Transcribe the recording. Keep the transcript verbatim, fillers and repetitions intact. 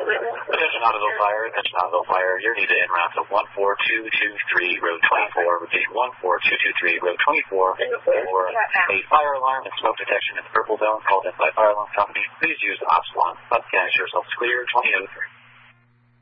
Attention Autoville Fire, attention Autoville Fire. You're needed en route to one four two two three, road twenty-four. Repeat, one four two two three, road twenty-four. For a fire alarm and smoke detection in the purple zone called in by Fire Alarm Company, please use Ops one. Up, can assure yourself clear, twenty oh three.